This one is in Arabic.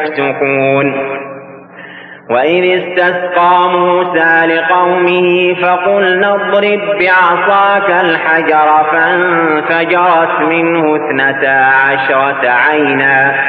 يفسقون. وإذ استسقى موسى لقومه فقلنا اضرب بعصاك الحجر فانفجرت منه 12 عينا